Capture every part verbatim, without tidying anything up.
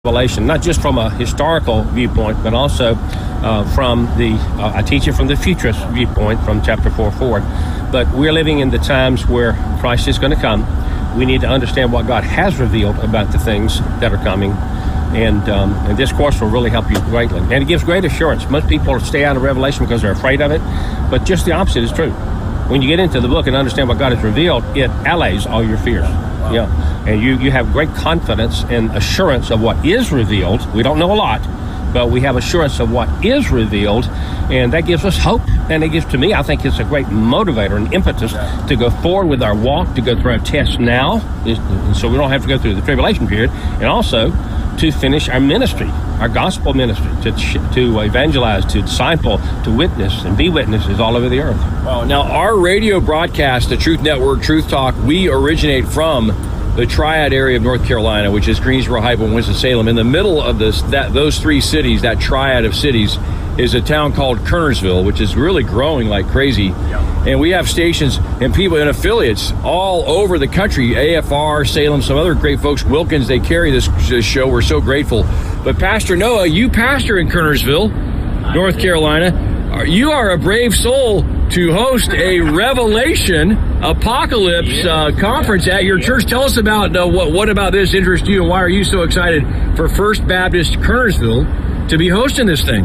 Revelation, not just from a historical viewpoint, but also uh, from the, uh, I teach it from the futurist viewpoint from chapter four forward. But we're living in the times where Christ is going to come. We need to understand what God has revealed about the things that are coming. And, um, and this course will really help you greatly. And it gives great assurance. Most people stay out of Revelation because they're afraid of it, but just the opposite is true. When you get into the book and understand what God has revealed, it allays all your fears. Wow. Yeah, and you, you have great confidence and assurance of what is revealed. We don't know a lot, but we have assurance of what is revealed, and that gives us hope. And it gives, to me, I think it's a great motivator and impetus yeah. to go forward with our walk, to go through our tests now, so we don't have to go through the tribulation period, and also to finish our ministry, our gospel ministry, to to evangelize, to disciple, to witness, and be witnesses all over the earth. Wow. Now, our radio broadcast, the Truth Network, Truth Talk, we originate from the Triad area of North Carolina, which is Greensboro, Hypo, and Winston-Salem. In the middle of this, that those three cities, that triad of cities, is a town called Kernersville, which is really growing like crazy. Yeah. And we have stations and people and affiliates all over the country, A F R, Salem, some other great folks, Wilkins, they carry this, this show. We're so grateful. But Pastor Noah, you pastor in Kernersville, North Carolina. You are a brave soul to host a Revelation Apocalypse uh, conference at your church. Tell us about uh, what, what about this interests you, and why are you so excited for First Baptist Kernersville to be hosting this thing?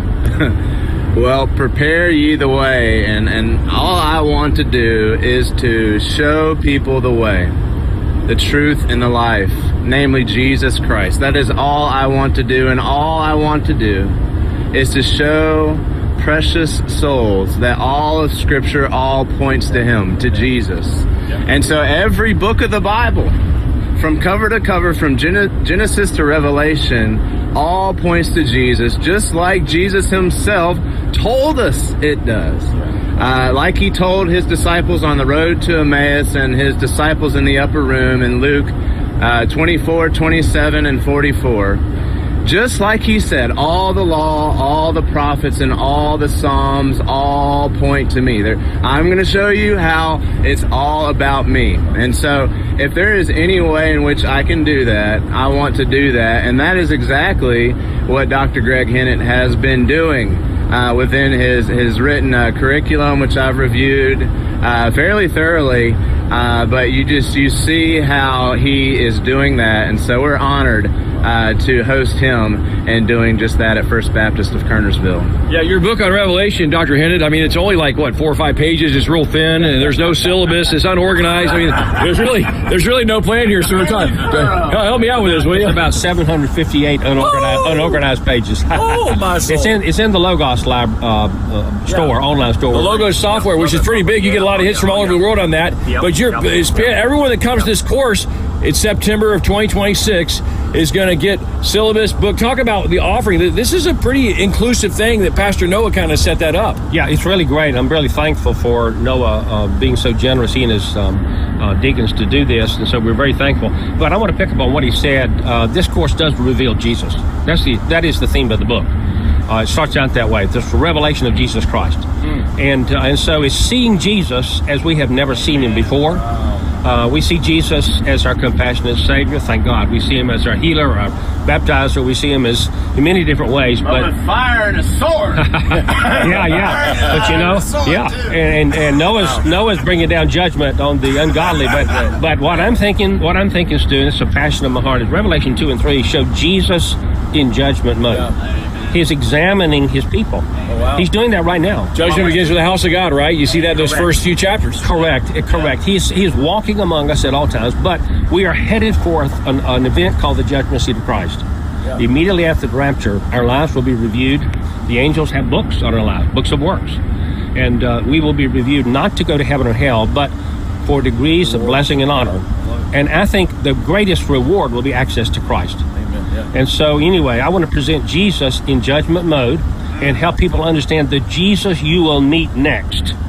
Well, prepare ye the way, and, and all I want to do is to show people the way, the truth and the life, namely Jesus Christ. That is all I want to do, and all I want to do is to show precious souls that all of Scripture all points to Him, to Jesus. And so every book of the Bible, from cover to cover, from Genesis to Revelation, all points to Jesus, just like Jesus Himself told us it does. Uh, like He told His disciples on the road to Emmaus and His disciples in the upper room in Luke uh, twenty-four, twenty-seven, and forty-four. Just like He said, all the law, all the prophets, and all the Psalms all point to me. They're, I'm going to show you how it's all about me. And so if there is any way in which I can do that, I want to do that. And that is exactly what Doctor Greg Hinnant has been doing uh, within his, his written uh, curriculum, which I've reviewed uh, fairly thoroughly. Uh, but you just, you see how he is doing that. And so we're honored uh, to host him and doing just that at First Baptist of Kernersville. Yeah, your book on Revelation, Doctor Hinnant, I mean, it's only like, what, four or five pages. It's real thin, and there's no syllabus. It's unorganized. I mean, there's really there's really no plan here, so we're talking. Help me out with this, will you? About seven hundred fifty-eight unorganized, oh! unorganized pages. Oh, my soul. It's in, it's in the Logos Lab uh, uh, store, yeah. online store. The Logos software, which is pretty big. You get a lot of hits from all over the world on that. Yep. But you're, it's, everyone that comes to this course, it's September of twenty twenty-six, is going to get syllabus book. Talk about the offering. This is a pretty inclusive thing that Pastor Noah kind of set that up. Yeah, it's really great. I'm really thankful for Noah uh, being so generous, he and his um, uh, deacons, to do this, and so we're very thankful. But I want to pick up on what he said. Uh, this course does reveal Jesus. That's the that is the theme of the book. Uh, it starts out that way. It's the revelation of Jesus Christ. Mm. And uh, and so it's seeing Jesus as we have never seen Him before. Uh, we see Jesus as our compassionate Savior, thank God. We see Him as our healer, our baptizer. We see Him as in many different ways. But with fire and a sword. yeah, yeah. But you know, yeah. And, and and Noah's Noah's bringing down judgment on the ungodly. But but what I'm thinking, what I'm thinking, Stu, it's a passion of my heart, is Revelation two and three show Jesus in judgment mode. Yeah. He's examining His people. Oh, wow. He's doing that right now. Judgment begins with the house of God, right? You see that in those correct. first few chapters. Correct, correct. He's he's walking among us at all times, but we are headed for an, an event called the Judgment Seat of Christ. Yeah. Immediately after the rapture, our lives will be reviewed. The angels have books on our lives, books of works. And uh, we will be reviewed not to go to heaven or hell, but for degrees of blessing and honor. And I think the greatest reward will be access to Christ. Yeah. And so anyway, I want to present Jesus in judgment mode and help people understand the Jesus you will meet next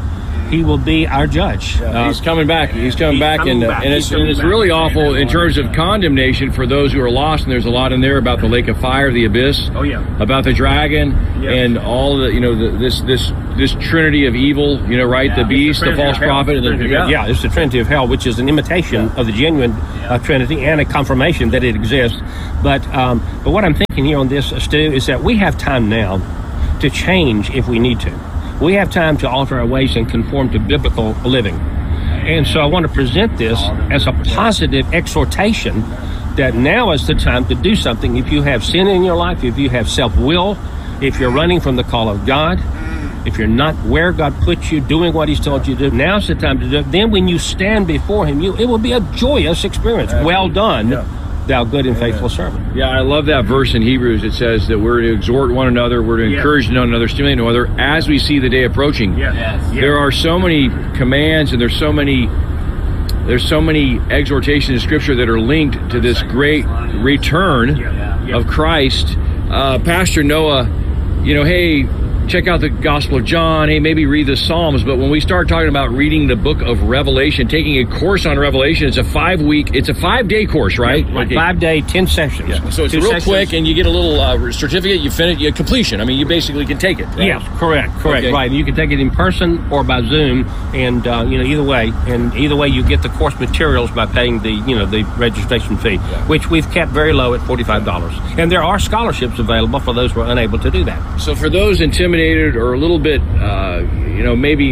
He will be our judge. Uh, he's coming back. He's coming he's back, coming and, back. and it's, He's coming and it's back. really awful in terms of condemnation for those who are lost. And there's a lot in there about the lake of fire, the abyss. Oh, yeah. About the dragon Yeah. and all the you know the, this this this trinity of evil. You know, right? The beast, the, Trinity false of hell. prophet, and the, Trinity of hell. Yeah, it's the Trinity of Hell, which is an imitation of the genuine uh, Trinity and a confirmation that it exists. But um, but what I'm thinking here on this, uh, Stu, is that we have time now to change if we need to. We have time to alter our ways and conform to biblical living. And so I want to present this as a positive exhortation that now is the time to do something. If you have sin in your life, if you have self-will, if you're running from the call of God, if you're not where God put you, doing what He's told you to do, now's the time to do it. Then when you stand before Him, you it will be a joyous experience. Well done, thou good and faithful servant. Yeah, I love that verse in Hebrews. It says that we're to exhort one another, we're to Yeah. encourage one another, stimulate one another as we see the day approaching. Yeah. Yes. There are so many commands, and there's so many there's so many exhortations in Scripture that are linked to this great return Yeah. of Christ. Uh, Pastor Noah, you know, hey, check out the Gospel of John. Hey, maybe read the Psalms. But when we start talking about reading the book of Revelation, taking a course on Revelation, it's a five week, it's a five day course, right? Like Okay. five day, ten sessions. Yeah. So it's Two real sessions. quick, and you get a little uh, certificate. You finish, you completion. I mean, you basically can take it. Right? Yes, correct, correct, Okay. right. You can take it in person or by Zoom, and uh, you know either way. And either way, you get the course materials by paying the you know the registration fee, which we've kept very low at forty-five dollars. And there are scholarships available for those who are unable to do that. So for those intimidated or a little bit, uh, you know, maybe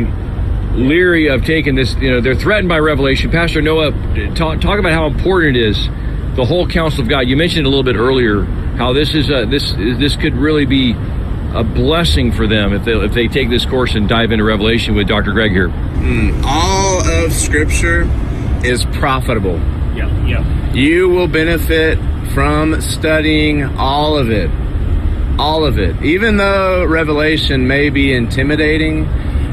leery of taking this, you know, they're threatened by Revelation. Pastor Noah, talk, talk about how important it is, the whole counsel of God. You mentioned a little bit earlier how this is a, this this could really be a blessing for them if they if they take this course and dive into Revelation with Doctor Greg here. All of Scripture is profitable. Yeah, yeah. You will benefit from studying all of it. All of it. Even though Revelation may be intimidating,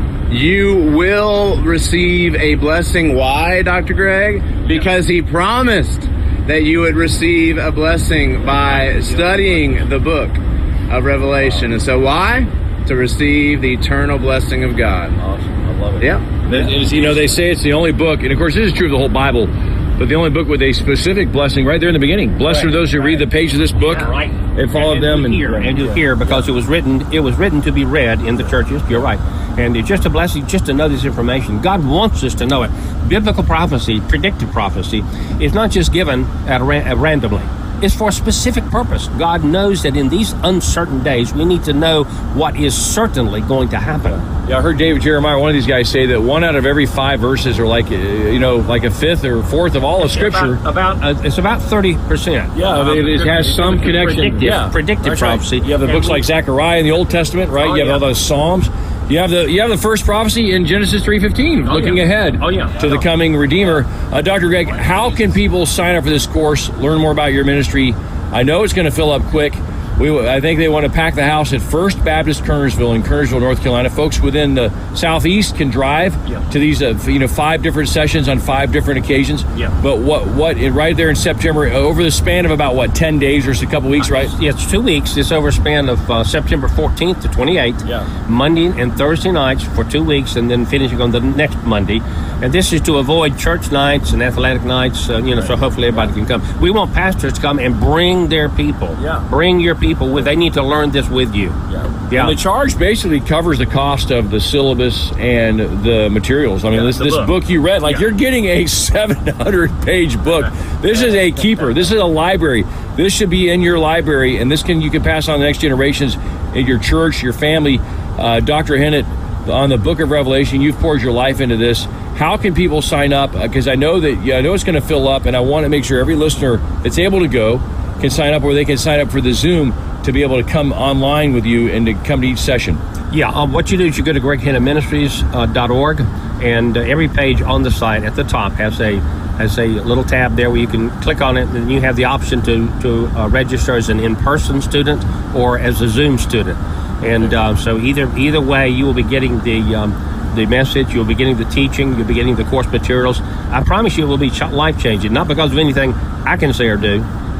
you will receive a blessing. Why, Doctor Greg? Because He promised that you would receive a blessing by studying the book of Revelation. And so why? To receive the eternal blessing of God. Awesome. I love it. Yeah. As, you know, they say it's the only book, and of course this is true of the whole Bible, but the only book with a specific blessing right there in the beginning. Blessed are those who read the pages of this book Right. and follow and them. who And, hear, and who hear, because it was written. It was written to be read in the churches. You're right, and it's just a blessing just to know this information. God wants us to know it. Biblical prophecy, predictive prophecy, is not just given at, a, at randomly. It's for a specific purpose. God knows that in these uncertain days, we need to know what is certainly going to happen. Yeah, I heard David Jeremiah, one of these guys, say that one out of every five verses are like, uh, you know, like a fifth or fourth of all of Scripture. About, about uh, it's about thirty percent. Yeah, it, it has some connection. Predictive, Yeah, predictive That's right. prophecy. You have the And books we- like Zechariah in the Old Testament, right? Oh, you have yeah. all those Psalms. You have the you have the first prophecy in Genesis three fifteen, Oh, looking yeah. ahead Oh, yeah. to the coming Redeemer. Uh, Doctor Greg, how can people sign up for this course, learn more about your ministry? I know it's going to fill up quick. We, I think they want to pack the house at First Baptist Kernersville in Kernersville, North Carolina. Folks within the southeast can drive Yeah. to these, uh, you know, five different sessions on five different occasions. Yeah. But what, what, right there in September, over the span of about what, ten days or a couple weeks, right? Yeah, it's two weeks. It's over a span of uh, September fourteenth to twenty-eighth. Yeah. Monday and Thursday nights for two weeks, and then finishing on the next Monday. And this is to avoid church nights and athletic nights, uh, you know, so hopefully everybody can come. We want pastors to come and bring their people. Yeah. Bring your people with. They need to learn this with you. Yeah. Yeah. And the charge basically covers the cost of the syllabus and the materials. I mean, Yeah, this the this book. book. you read, like Yeah. you're getting a seven hundred page book. This is a keeper. This is a library. This should be in your library, and this can you can pass on to the next generations in your church, your family. Uh, Doctor Hennett, on the Book of Revelation, you've poured your life into this. How can people sign up? Because I know that yeah, I know it's going to fill up, and I want to make sure every listener that's able to go can sign up, or they can sign up for the Zoom to be able to come online with you and to come to each session. Yeah, um, what you do is you go to greg hennett ministries dot org, and uh, every page on the site at the top has a has a little tab there where you can click on it, and you have the option to to uh, register as an in-person student or as a Zoom student. And uh, so either either way, you will be getting the um, the message, you'll be getting the teaching, you'll be getting the course materials. I promise you it will be ch- life-changing, not because of anything I can say or do,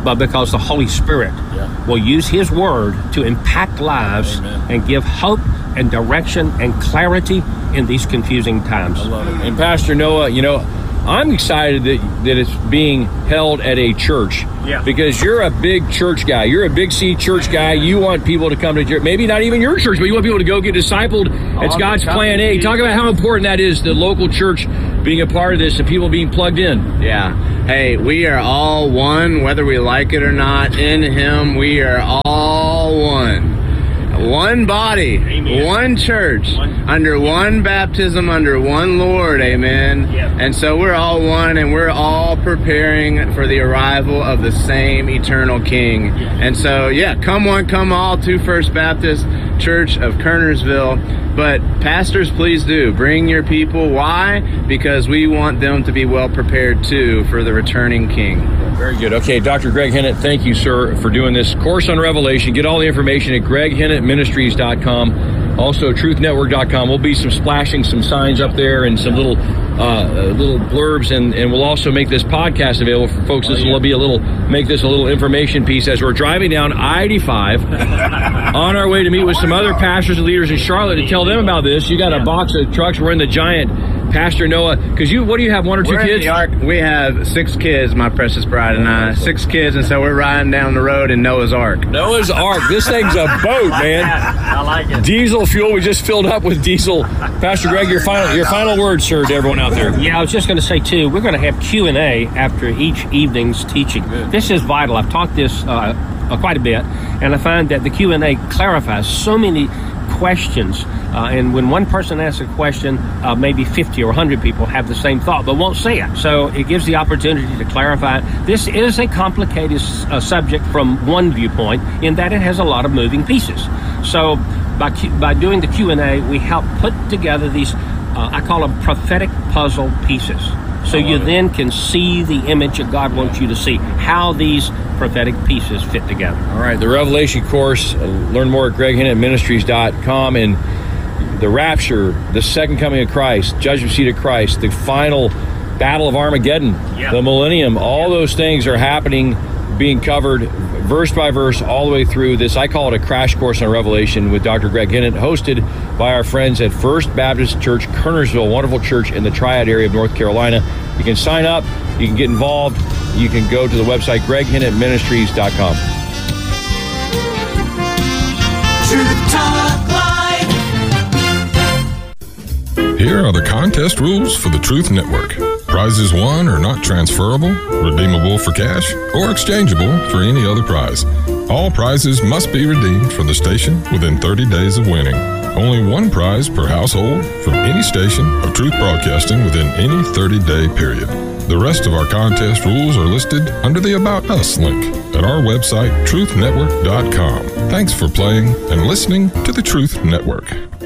but because the Holy Spirit Yeah. will use His Word to impact lives Amen. and give hope and direction and clarity in these confusing times. I love it. And Pastor Noah, you know, I'm excited that, that it's being held at a church. Yeah. Because you're a big church guy. You're a big C church guy. You want people to come to church. Maybe not even your church, but you want people to go get discipled. It's God's plan A. Talk about how important that is, the local church being a part of this and people being plugged in. Yeah. Hey, we are all one, whether we like it or not. In Him, we are all one. One body, Amen. one church, One. under one baptism, under one Lord, amen. Yeah. And so we're all one, and we're all preparing for the arrival of the same eternal King. Yeah. And so, yeah, come one, come all to First Baptist Church of Kernersville. But pastors, please do bring your people. Why? Because we want them to be well prepared too for the returning King. Very good. Okay, Doctor Greg Hennett, thank you, sir, for doing this course on Revelation. Get all the information at greg hennett ministries dot com. Also, truth network dot com. We'll be some splashing some signs up there and some little uh, little blurbs, and, and we'll also make this podcast available for folks. This will be a little, make this a little information piece as we're driving down I eighty-five on our way to meet with some other pastors and leaders in Charlotte to tell them about this. You got a box of trucks. We're in the giant Pastor Noah, because you, what do you have, one or two We're in kids? the ark. We have six kids, my precious bride and I. Six kids, and so we're riding down the road in Noah's Ark. Noah's Ark. This thing's a boat, man. I like it. Diesel fuel. We just filled up with diesel. Pastor Greg, your final your final words, sir, to everyone out there. Yeah, I was just going to say, too, we're going to have Q and A after each evening's teaching. This is vital. I've taught this uh, uh, quite a bit, and I find that the Q and A clarifies so many questions. Uh, and when one person asks a question, uh, maybe fifty or one hundred people have the same thought but won't say it. So it gives the opportunity to clarify. This is a complicated uh, subject from one viewpoint in that it has a lot of moving pieces. So by, Q- by doing the Q and A, we help put together these, uh, I call them prophetic puzzle pieces. So you it. then can see the image that God wants you to see, how these prophetic pieces fit together. All right, the Revelation course, uh, learn more at greg hennett ministries dot com. And the rapture, the second coming of Christ, judgment seat of Christ, the final battle of Armageddon, Yeah. the millennium, all those things are happening, being covered verse by verse all the way through this. I call it a crash course on Revelation with Doctor Greg Hennett, hosted by our friends at First Baptist Church, Kernersville, a wonderful church in the Triad area of North Carolina. You can sign up, you can get involved, you can go to the website greg hennett ministries dot com. Truth Talk Live. Here are the contest rules for the Truth Network. Prizes won are not transferable, redeemable for cash, or exchangeable for any other prize. All prizes must be redeemed from the station within thirty days of winning. Only one prize per household from any station of Truth Broadcasting within any thirty-day period. The rest of our contest rules are listed under the About Us link at our website, truth network dot com. Thanks for playing and listening to the Truth Network.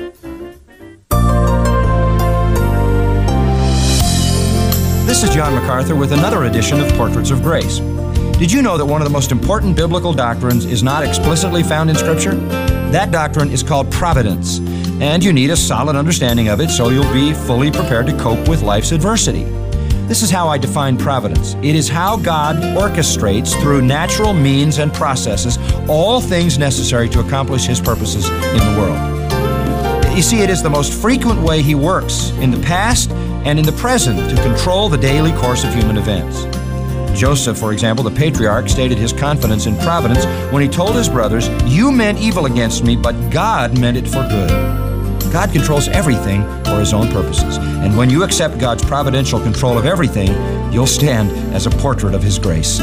This is John MacArthur with another edition of Portraits of Grace. Did you know that one of the most important biblical doctrines is not explicitly found in Scripture? That doctrine is called providence, and you need a solid understanding of it so you'll be fully prepared to cope with life's adversity. This is how I define providence. It is how God orchestrates through natural means and processes all things necessary to accomplish His purposes in the world. You see, it is the most frequent way He works in the past and in the present to control the daily course of human events. Joseph, for example, the patriarch, stated his confidence in providence when he told his brothers, "You meant evil against me, but God meant it for good." God controls everything for His own purposes. And when you accept God's providential control of everything, you'll stand as a portrait of His grace.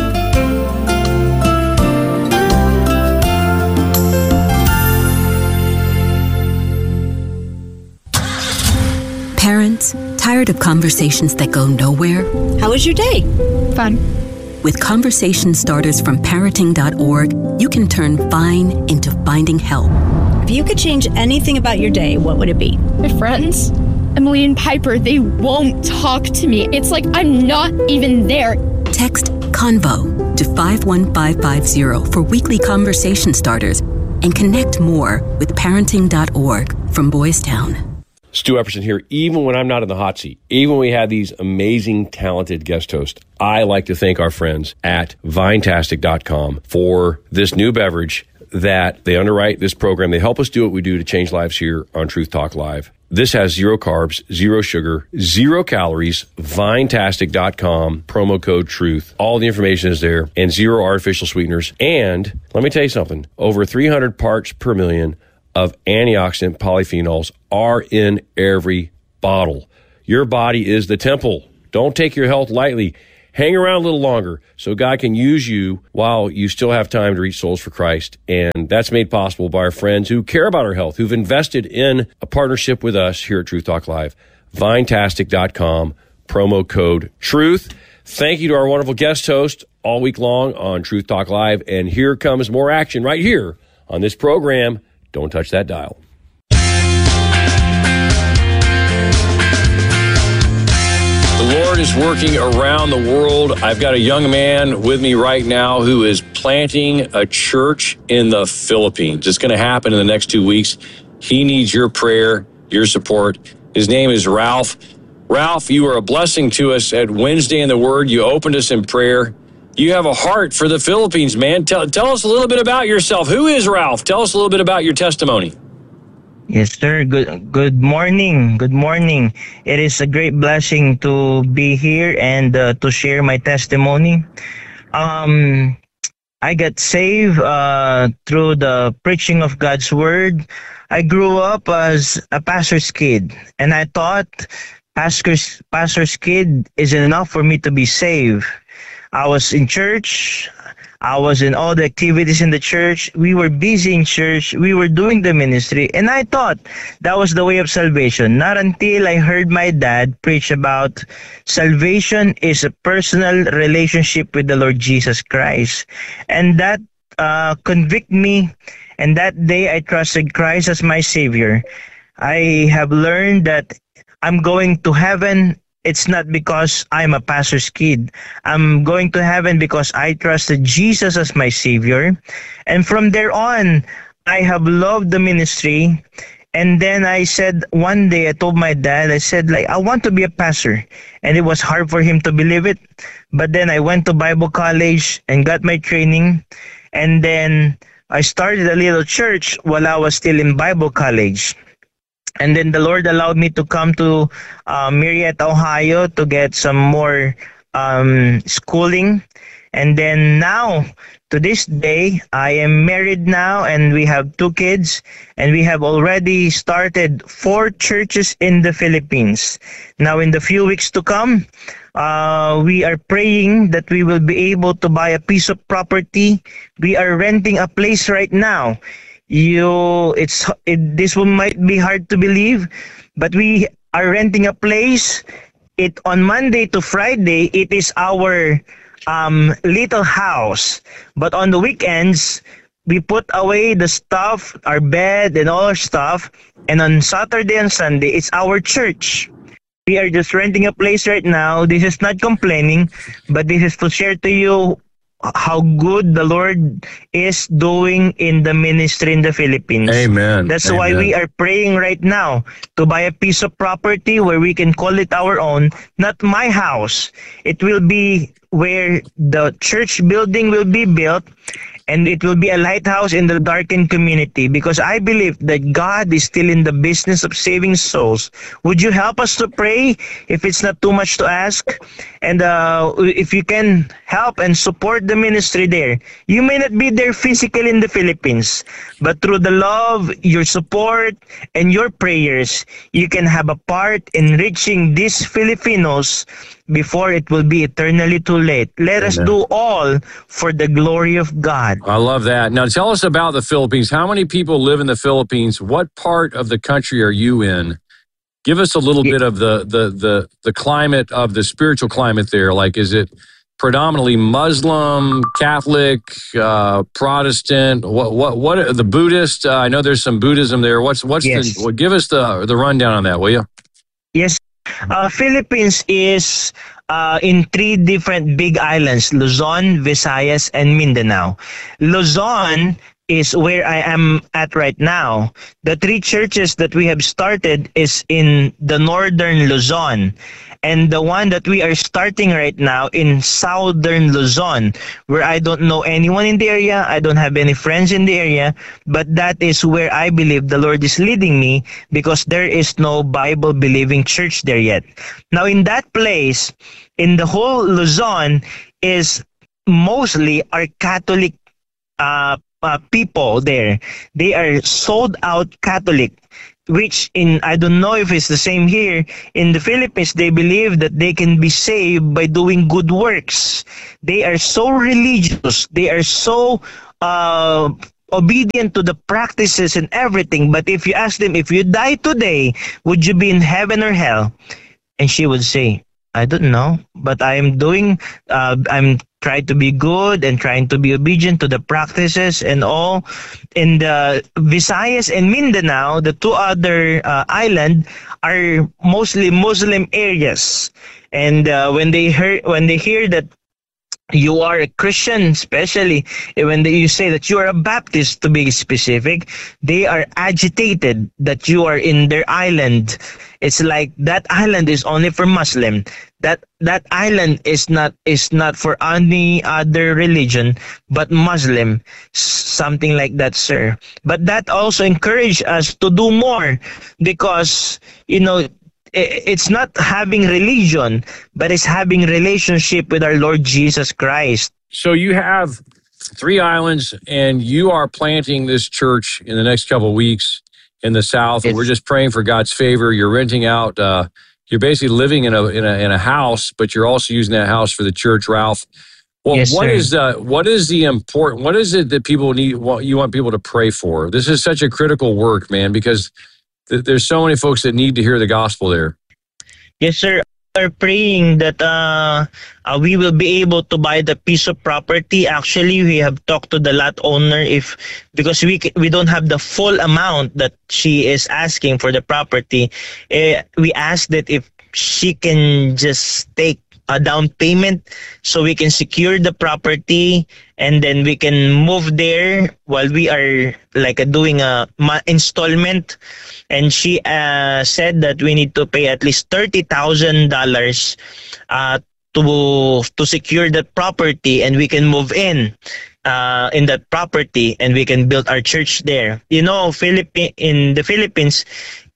Parents, tired of conversations that go nowhere? How was your day? Fun. With conversation starters from parenting dot org, you can turn fine into finding help. If you could change anything about your day, what would it be? My friends, Emily and Piper, they won't talk to me. It's like I'm not even there. Text CONVO to five one five five zero for weekly conversation starters and connect more with parenting dot org from Boys Town. Stu Epperson here. Even when I'm not in the hot seat, even when we have these amazing, talented guest hosts, I like to thank our friends at Vinetastic dot com for this new beverage that they underwrite this program. They help us do what we do to change lives here on Truth Talk Live. This has zero carbs, zero sugar, zero calories. Vinetastic dot com, promo code TRUTH. All the information is there, and zero artificial sweeteners. And let me tell you something, over three hundred parts per million of antioxidant polyphenols are in every bottle. Your body is the temple. Don't take your health lightly. Hang around a little longer so God can use you while you still have time to reach souls for Christ. And that's made possible by our friends who care about our health, who've invested in a partnership with us here at Truth Talk Live. Vinetastic dot com, promo code TRUTH. Thank you to our wonderful guest host all week long on Truth Talk Live. And here comes more action right here on this program. Don't touch that dial. The Lord is working around the world. I've got a young man with me right now who is planting a church in the Philippines. It's going to happen in the next two weeks. He needs your prayer, your support. His name is Ralph. Ralph, you are a blessing to us at Wednesday in the Word. You opened us in prayer. You have a heart for the Philippines, man. Tell, tell us a little bit about yourself. Who is Ralph? Tell us a little bit about your testimony. Yes, sir. Good good morning. Good morning. It is a great blessing to be here and uh, to share my testimony. Um, I got saved uh, through the preaching of God's Word. I grew up as a pastor's kid, and I thought pastor's, pastor's kid is enough for me to be saved. I was in church. I was in all the activities in the church. We were busy in church. We were doing the ministry. And I thought that was the way of salvation. Not until I heard my dad preach about salvation is a personal relationship with the Lord Jesus Christ. And that uh, convicted me. And that day I trusted Christ as my Savior. I have learned that I'm going to heaven. It's not because I'm a pastor's kid. I'm going to heaven because I trusted Jesus as my Savior. And from there on, I have loved the ministry. And then I said, one day I told my dad, I said, like, I want to be a pastor. And it was hard for him to believe it. But then I went to Bible college and got my training. And then I started a little church while I was still in Bible college. And then the Lord allowed me to come to uh, Marietta, Ohio to get some more um, schooling. And then now, to this day, I am married now and we have two kids. And we have already started four churches in the Philippines. Now, in the few weeks to come, uh, we are praying that we will be able to buy a piece of property. We are renting a place right now. You, it's it, this one might be hard to believe, but we are renting a place. It on Monday to Friday, it is our um, little house. But on the weekends, we put away the stuff, our bed and all our stuff. And on Saturday and Sunday, it's our church. We are just renting a place right now. This is not complaining, but this is to share to you how good the Lord is doing in the ministry in the Philippines. Amen. That's Amen. why we are praying right now to buy a piece of property where we can call it our own. Not my house. It will be where the church building will be built, and it will be a lighthouse in the darkened community, because I believe that God is still in the business of saving souls. Would you help us to pray if it's not too much to ask? And uh, if you can help and support the ministry there. You may not be there physically in the Philippines, but through the love, your support, and your prayers, you can have a part in reaching these Filipinos before it will be eternally too late. Let Amen. Us do all for the glory of God. I love that. Now tell us about the Philippines. How many people live in the Philippines? What part of the country are you in? Give us a little yeah. bit of the, the, the, the climate of the spiritual climate there. Like, is it predominantly Muslim, Catholic, uh, Protestant? What, what, what, the Buddhist? Uh, I know there's some Buddhism there. What's, what's yes. the, well, give us the, the rundown on that, will you? Yes. Uh, Philippines is uh, in three different big islands, Luzon, Visayas, and Mindanao. Luzon is where I am at right now. The three churches that we have started is in the northern Luzon. And the one that we are starting right now in southern Luzon, where I don't know anyone in the area, I don't have any friends in the area, but that is where I believe the Lord is leading me because there is no Bible-believing church there yet. Now, in that place, in the whole Luzon, is mostly our Catholic uh, uh, people there. They are sold out Catholic. Which in, I don't know if it's the same here, in the Philippines, they believe that they can be saved by doing good works. They are so religious. They are so uh, obedient to the practices and everything. But if you ask them, if you die today, would you be in heaven or hell? And she would say, I don't know, but I am doing, uh, I'm trying to be good and trying to be obedient to the practices and all. In the Visayas and Mindanao, the two other uh, island are mostly Muslim areas. And uh, when they hear, when they hear that you are a Christian, especially when they, you say that you are a Baptist, to be specific, they are agitated that you are in their island. It's like that island is only for Muslim. That that island is not is not for any other religion but Muslim. Something like that, sir. But that also encouraged us to do more because, you know, it's not having religion, but it's having relationship with our Lord Jesus Christ. So you have three islands, and you are planting this church in the next couple of weeks in the South. And we're just praying for God's favor. You're renting out. Uh, you're basically living in a in a in a house, but you're also using that house for the church, Ralph. Well, yes, what sir. is uh, what is the important? What is it that people need? What you want people to pray for? This is such a critical work, man, because th- there's so many folks that need to hear the gospel there. Yes, sir. We are praying that uh, uh, we will be able to buy the piece of property. Actually, we have talked to the lot owner if because we we don't have the full amount that she is asking for the property. Uh, we asked that if she can just take a down payment so we can secure the property and then we can move there while we are like uh, doing a ma- installment. And she uh, said that we need to pay at least thirty thousand dollars uh, to to secure that property, and we can move in uh, in that property, and we can build our church there. You know, Philippi- in the Philippines,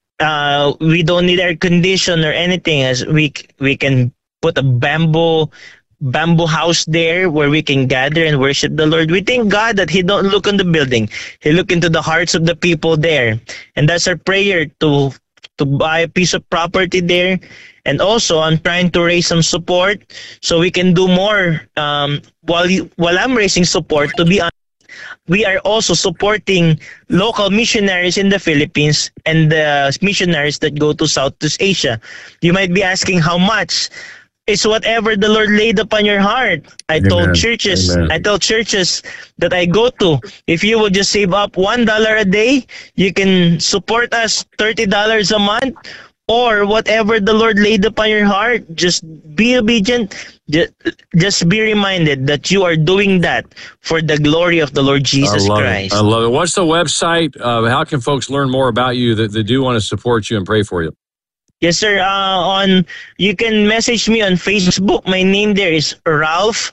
uh, we don't need air condition or anything, as we we can put a bamboo bamboo house there where we can gather and worship the Lord. We thank God that He don't look on the building. He look into the hearts of the people there. And that's our prayer, to to buy a piece of property there. And also, I'm trying to raise some support so we can do more. Um, while you, while I'm raising support, to be honest, we are also supporting local missionaries in the Philippines and the missionaries that go to Southeast Asia. You might be asking how much. It's whatever the Lord laid upon your heart. I Amen. told churches, Amen. I told churches that I go to, if you would just save up one dollar a day, you can support us thirty dollars a month, or whatever the Lord laid upon your heart. Just be obedient. Just, just be reminded that you are doing that for the glory of the Lord Jesus I love Christ. It. I love it. What's the website? Uh, how can folks learn more about you that, that do want to support you and pray for you? Yes, sir. Uh, on you can message me on Facebook. My name there is Ralph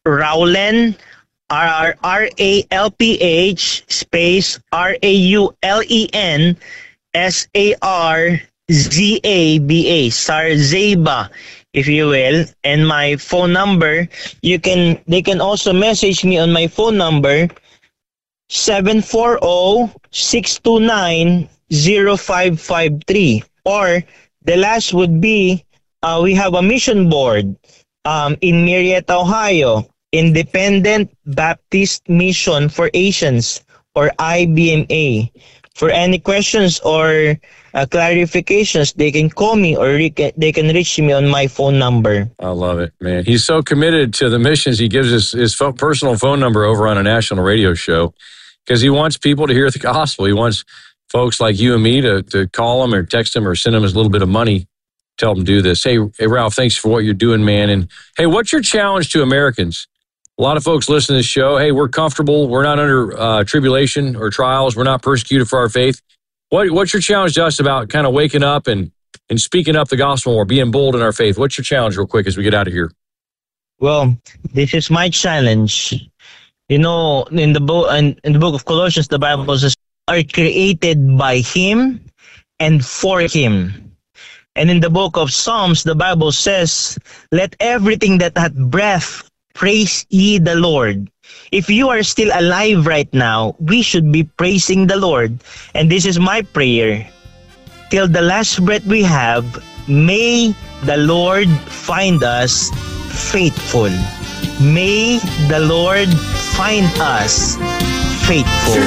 Raulen, R R A L P H space R A U L E N S A R Z A B A, Sarzaba, if you will. And my phone number, you can they can also message me on my phone number, seven four zero, six two nine, zero five five three. Or the last would be, uh, we have a mission board um, in Marietta, Ohio, Independent Baptist Mission for Asians, or I B M A. For any questions or uh, clarifications, they can call me or re- they can reach me on my phone number. I love it, man. He's so committed to the missions. He gives us his phone, personal phone number over on a national radio show because he wants people to hear the gospel. He wants folks like you and me to, to call him or text him or send him a little bit of money, tell him to do this. Hey, hey, Ralph, thanks for what you're doing, man. And hey, what's your challenge to Americans? A lot of folks listen to this show. Hey, we're comfortable. We're not under uh, tribulation or trials. We're not persecuted for our faith. What, what's your challenge to us about kind of waking up and, and speaking up the gospel or being bold in our faith? What's your challenge real quick as we get out of here? Well, this is my challenge. You know, in the book in, in the book of Colossians, the Bible says, "Are created by Him and for Him." And in the book of Psalms, the Bible says, "Let everything that hath breath praise ye the Lord." If you are still alive right now, we should be praising the Lord. And this is my prayer. Till the last breath we have, may the Lord find us faithful. May the Lord find us faithful.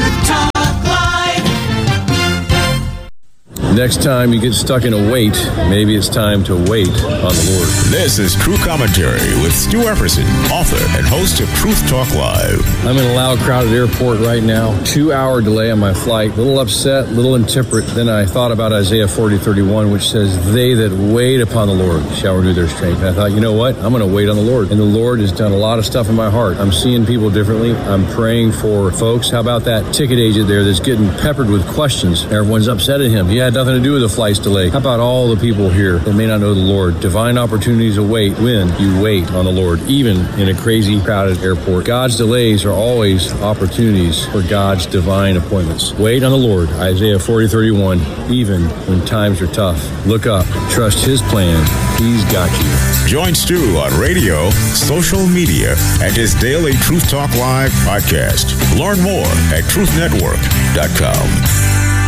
Next time you get stuck in a wait, maybe it's time to wait on the Lord. This is True Commentary with Stu Epperson, author and host of Truth Talk Live. I'm in a loud, crowded airport right now. Two-hour delay on my flight. A little upset, a little intemperate. Then I thought about Isaiah forty thirty-one, which says, "They that wait upon the Lord shall renew their strength." And I thought, you know what? I'm going to wait on the Lord. And the Lord has done a lot of stuff in my heart. I'm seeing people differently. I'm praying for folks. How about that ticket agent there that's getting peppered with questions? Everyone's upset at him. He had nothing to do with the flight's delay. How about all the people here that may not know the Lord? Divine opportunities await when you wait on the Lord, even in a crazy, crowded airport. God's delays are always opportunities for God's divine appointments. Wait on the Lord, Isaiah forty thirty-one, even when times are tough. Look up, trust His plan. He's got you. Join Stu on radio, social media, and his daily Truth Talk Live podcast. Learn more at truth network dot com.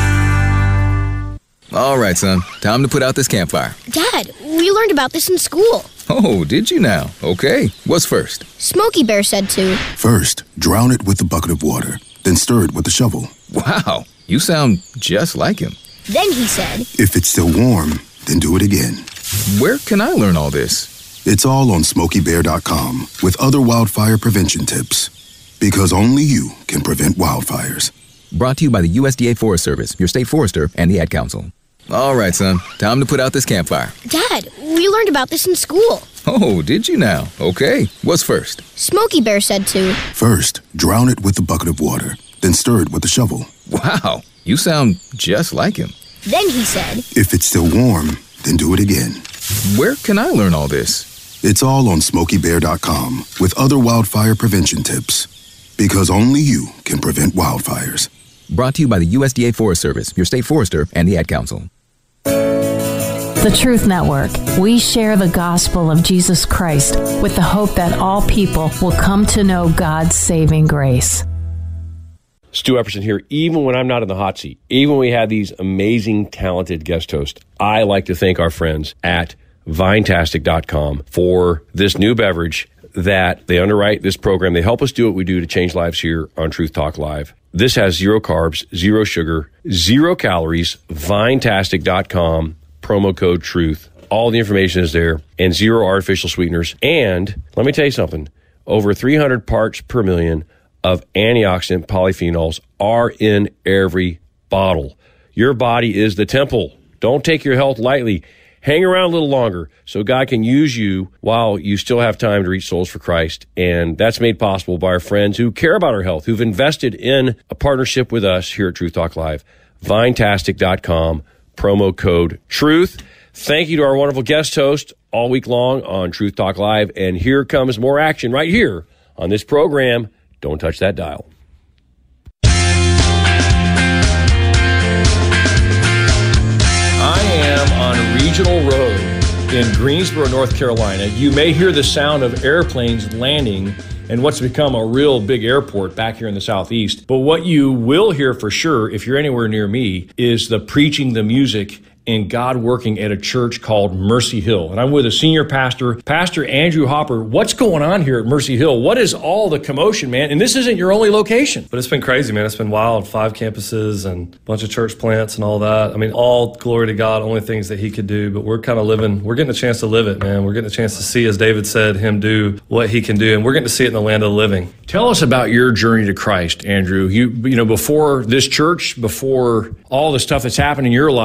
All right, son. Time to put out this campfire. Dad, we learned about this in school. Oh, did you now? Okay. What's first? Smokey Bear said to. First, drown it with a bucket of water, then stir it with a shovel. Wow, you sound just like him. Then he said. If it's still warm, then do it again. Where can I learn all this? It's all on smokey bear dot com with other wildfire prevention tips. Because only you can prevent wildfires. Brought to you by the U S D A Forest Service, your state forester, and the Ad Council. All right, son. Time to put out this campfire. Dad, we learned about this in school. Oh, did you now? Okay. What's first? Smokey Bear said to. First, drown it with a bucket of water, then stir it with a shovel. Wow, you sound just like him. Then he said. If it's still warm, then do it again. Where can I learn all this? It's all on smokey bear dot com with other wildfire prevention tips. Because only you can prevent wildfires. Brought to you by the U S D A Forest Service, your state forester, and the Ad Council. The Truth Network. We share the gospel of Jesus Christ with the hope that all people will come to know God's saving grace. Stu Epperson here. Even when I'm not in the hot seat, even when we have these amazing, talented guest hosts, I like to thank our friends at Vinetastic dot com for this new beverage that they underwrite this program. They help us do what we do to change lives here on Truth Talk Live. This has zero carbs, zero sugar, zero calories, Vinetastic dot com, promo code TRUTH. All the information is there, and zero artificial sweeteners. And let me tell you something, over three hundred parts per million of antioxidant polyphenols are in every bottle. Your body is the temple. Don't take your health lightly. Hang around a little longer so God can use you while you still have time to reach souls for Christ. And that's made possible by our friends who care about our health, who've invested in a partnership with us here at Truth Talk Live. Vinetastic dot com, promo code TRUTH. Thank you to our wonderful guest host all week long on Truth Talk Live. And here comes more action right here on this program. Don't touch that dial. I am on a regional road in Greensboro, North Carolina. You may hear the sound of airplanes landing in what's become a real big airport back here in the southeast. But what you will hear for sure, if you're anywhere near me, is the preaching, the music, and God working at a church called Mercy Hill. And I'm with a senior pastor, Pastor Andrew Hopper. What's going on here at Mercy Hill? What is all the commotion, man? And this isn't your only location. But it's been crazy, man. It's been wild. Five campuses and a bunch of church plants and all that. I mean, all glory to God, only things that he could do. But we're kind of living, we're getting a chance to live it, man. We're getting a chance to see, as David said, him do what he can do. And we're getting to see it in the land of the living. Tell us about your journey to Christ, Andrew. You, you know, before this church, before all the stuff that's happened in your life,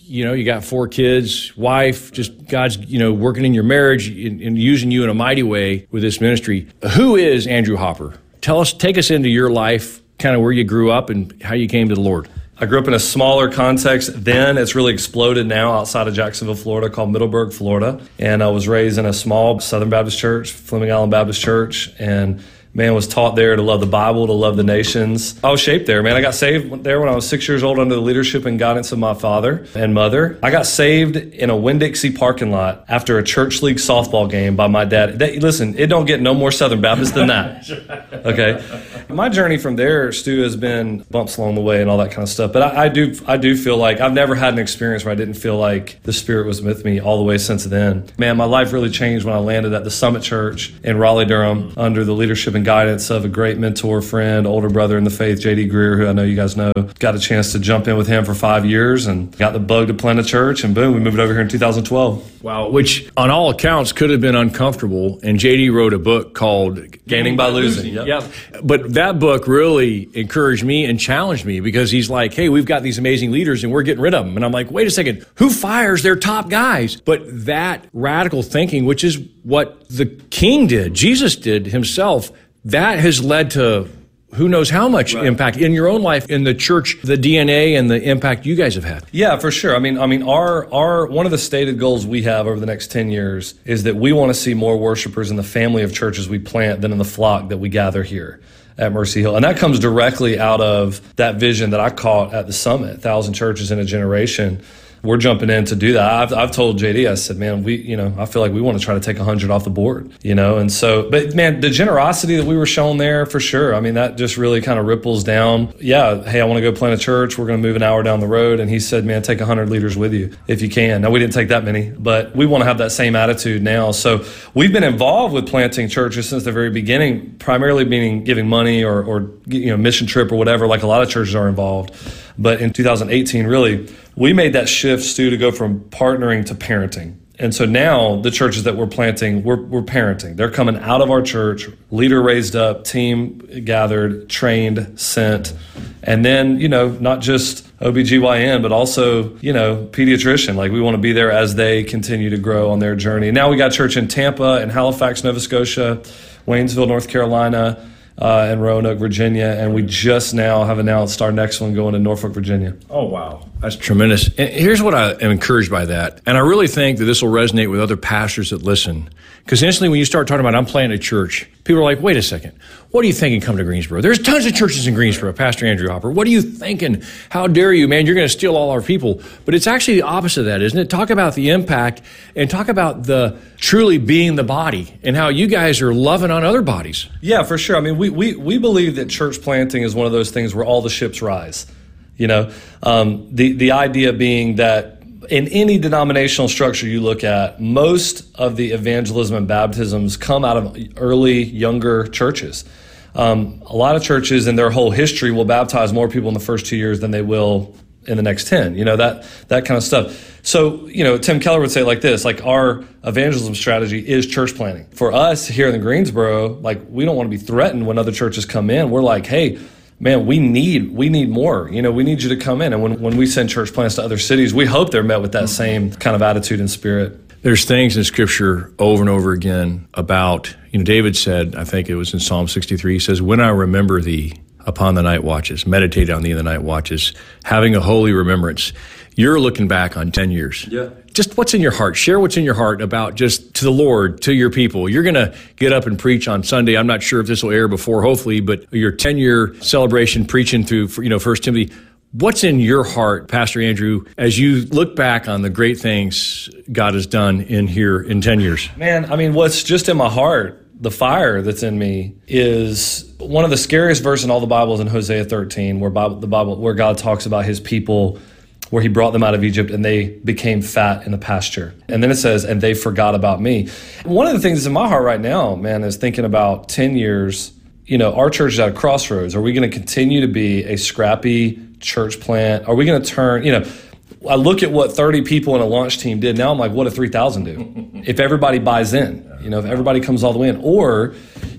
you know, you got four kids, wife, just God's, you know, working in your marriage and, and using you in a mighty way with this ministry. Who is Andrew Hopper? Tell us, take us into your life, kind of where you grew up and how you came to the Lord. I grew up in a smaller context then. It's really exploded now outside of Jacksonville, Florida, called Middleburg, Florida. And I was raised in a small Southern Baptist church, Fleming Island Baptist Church, and man, was taught there to love the Bible, to love the nations. I was shaped there, man. I got saved there when I was six years old under the leadership and guidance of my father and mother. I got saved in a Winn-Dixie parking lot after a church league softball game by my dad. That, listen, it don't get no more Southern Baptist than that, okay? My journey from there, Stu, has been bumps along the way and all that kind of stuff. But I, I do I do feel like I've never had an experience where I didn't feel like the Spirit was with me all the way since then. Man, my life really changed when I landed at the Summit Church in Raleigh, Durham, under the leadership and guidance of a great mentor, friend, older brother in the faith, J D Greer, who I know you guys know. Got a chance to jump in with him for five years and got the bug to plant a church, and boom, we moved over here in two thousand twelve. Wow, which on all accounts could have been uncomfortable. And J D wrote a book called Gaining by Losing. Yep. yep. But that book really encouraged me and challenged me, because he's like, hey, we've got these amazing leaders and we're getting rid of them. And I'm like, wait a second, who fires their top guys? But that radical thinking, which is what the King did, Jesus did himself, that has led to who knows how much right. impact in your own life, in the church, the D N A and the impact you guys have had. Yeah, for sure. I mean, I mean, our our one of the stated goals we have over the next ten years is that we want to see more worshipers in the family of churches we plant than in the flock that we gather here at Mercy Hill. And that comes directly out of that vision that I caught at the Summit, thousand churches in a generation. We're jumping in to do that. I've, I've told J D, I said, man, we, you know, I feel like we want to try to take one hundred off the board, you know? And so, but man, the generosity that we were shown there, for sure. I mean, that just really kind of ripples down. Yeah, hey, I want to go plant a church. We're going to move an hour down the road. And he said, man, take one hundred leaders with you if you can. Now, we didn't take that many, but we want to have that same attitude now. So we've been involved with planting churches since the very beginning, primarily meaning giving money or, or you know, mission trip or whatever, like a lot of churches are involved. But in two thousand eighteen, really, we made that shift, Stu, to go from partnering to parenting. And so now the churches that we're planting, we're, we're parenting. They're coming out of our church, leader raised up, team gathered, trained, sent. And then, you know, not just O B G Y N, but also, you know, pediatrician. Like, we want to be there as they continue to grow on their journey. Now we got church in Tampa and Halifax, Nova Scotia, Waynesville, North Carolina, Uh, in Roanoke, Virginia, and we just now have announced our next one going to Norfolk, Virginia. Oh, wow. That's tremendous. And here's what I am encouraged by that. And I really think that this will resonate with other pastors that listen. Because instantly when you start talking about, I'm planting a church, people are like, wait a second, what are you thinking coming to Greensboro? There's tons of churches in Greensboro, Pastor Andrew Hopper. What are you thinking? How dare you, man? You're going to steal all our people. But it's actually the opposite of that, isn't it? Talk about the impact and talk about the truly being the body and how you guys are loving on other bodies. Yeah, for sure. I mean, we, we, we believe that church planting is one of those things where all the ships rise. You know, um, the, the idea being that in any denominational structure you look at, most of the evangelism and baptisms come out of early, younger churches. Um, a lot of churches in their whole history will baptize more people in the first two years than they will in the next ten, you know, that that kind of stuff. So, you know, Tim Keller would say it like this, like, our evangelism strategy is church planting. For us here in Greensboro, like, we don't want to be threatened when other churches come in. We're like, hey, man, we need we need more. You know, we need you to come in. And when, when we send church plants to other cities, we hope they're met with that same kind of attitude and spirit. There's things in Scripture over and over again about, you know, David said, I think it was in Psalm sixty-three, he says, when I remember thee upon the night watches, meditate on thee in the night watches, having a holy remembrance. You're looking back on ten years. Yeah. Just what's in your heart. Share what's in your heart about just to the Lord, to your people. You're going to get up and preach on Sunday. I'm not sure if this will air before, hopefully, but your ten-year celebration preaching through, you know, First Timothy. What's in your heart, Pastor Andrew, as you look back on the great things God has done in here in ten years? Man, I mean, what's just in my heart, the fire that's in me, is one of the scariest verses in all the Bible is in Hosea thirteen, where Bible, the Bible, where God talks about his people, where he brought them out of Egypt and they became fat in the pasture. And then it says, and they forgot about me. One of the things in my heart right now, man, is thinking about ten years, you know, our church is at a crossroads. Are we going to continue to be a scrappy church plant? Are we going to turn, you know, I look at what thirty people in a launch team did. Now I'm like, what if three thousand do? If everybody buys in, you know, if everybody comes all the way in. Or